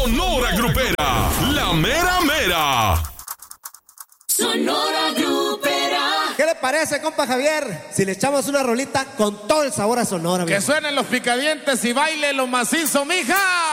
Sonora Grupera, la mera mera. Sonora Grupera. ¿Qué le parece, compa Javier? Si le echamos una rolita con todo el sabor a Sonora. Que suenen los picadientes y baile lo macizo, mija.